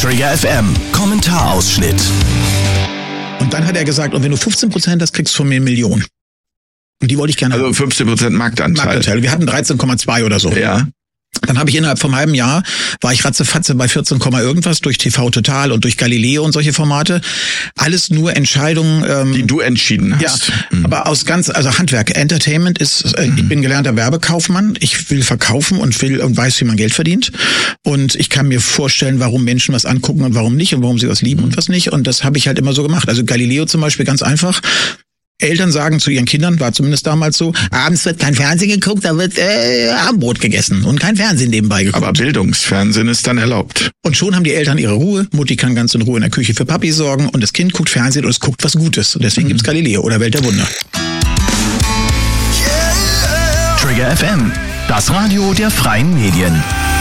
Trigger FM, Kommentarausschnitt. Und dann hat er gesagt, und wenn du 15% hast, kriegst du von mir 1 Million. Und die wollte ich gerne Also haben. 15% Marktanteil. Wir hatten 13,2 oder so. Ja. Dann habe ich innerhalb vom halben Jahr, war ich ratzefatze bei 14, irgendwas durch TV Total und durch Galileo und solche Formate. Alles nur Entscheidungen. Die du entschieden hast. Ja, aber also Handwerk, Entertainment ist, ich bin gelernter Werbekaufmann. Ich will verkaufen und weiß, wie man Geld verdient. Und ich kann mir vorstellen, warum Menschen was angucken und warum nicht und warum sie was lieben und was nicht. Und das habe ich halt immer so gemacht. Also Galileo zum Beispiel ganz einfach. Eltern sagen zu ihren Kindern, war zumindest damals so, abends wird kein Fernsehen geguckt, da wird Abendbrot gegessen und kein Fernsehen nebenbei geguckt. Aber Bildungsfernsehen ist dann erlaubt. Und schon haben die Eltern ihre Ruhe. Mutti kann ganz in Ruhe in der Küche für Papi sorgen und das Kind guckt Fernsehen und es guckt was Gutes. Und deswegen gibt's Galileo oder Welt der Wunder. Trigger FM, das Radio der freien Medien.